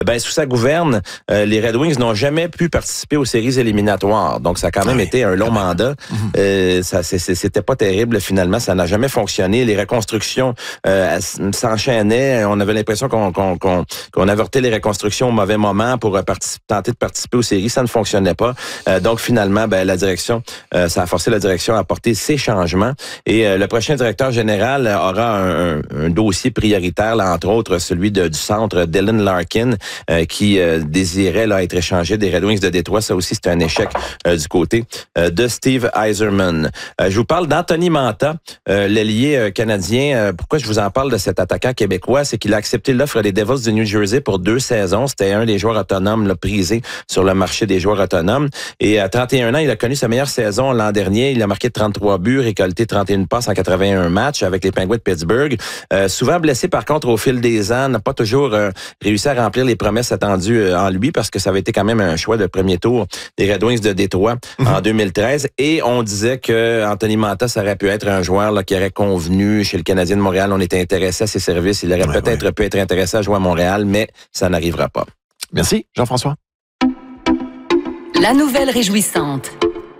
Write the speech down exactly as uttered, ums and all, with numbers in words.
Ben, sous sa gouverne, euh, les Red Wings n'ont jamais pu participer aux séries éliminatoires. Donc, ça a quand même oui, été un long mandat. Mm-hmm. Euh, ça, c'est, c'était pas terrible, finalement. Ça n'a jamais fonctionné. Les reconstructions euh, s'enchaînaient. On avait l'impression qu'on, qu'on, qu'on, qu'on avortait les reconstructions au mauvais moment pour particip- tenter de participer aux séries. Ça ne fonctionnait pas. Euh, donc, finalement, ben, la direction, euh, ça a forcé la direction à apporter ces changements. Et euh, le prochain directeur général aura un, un, un dossier prioritaire, là, entre autres, celui de, du centre Dylan Larkin, Euh, qui euh, désirait là, être échangé des Red Wings de Détroit. Ça aussi, c'est un échec euh, du côté euh, de Steve Yzerman. Euh, je vous parle d'Anthony Mantha, euh, l'ailier euh, canadien. Euh, pourquoi je vous en parle de cet attaquant québécois? C'est qu'il a accepté l'offre des Devils du New Jersey pour deux saisons. C'était un des joueurs autonomes là, prisés sur le marché des joueurs autonomes. Et à trente et un ans, il a connu sa meilleure saison l'an dernier. Il a marqué trente-trois buts, récolté trente et une passes en quatre-vingt-un matchs avec les Penguins de Pittsburgh. Euh, souvent blessé, par contre, au fil des ans, n'a pas toujours euh, réussi à remplir les promesses attendues en lui parce que ça avait été quand même un choix de premier tour des Red Wings de Détroit mmh. en deux mille treize. Et on disait que Anthony Mantha, ça aurait pu être un joueur là, qui aurait convenu chez le Canadien de Montréal. On était intéressé à ses services. Il aurait ouais, peut-être ouais. pu être intéressé à jouer à Montréal, mais ça n'arrivera pas. Merci, Jean-François. La nouvelle réjouissante.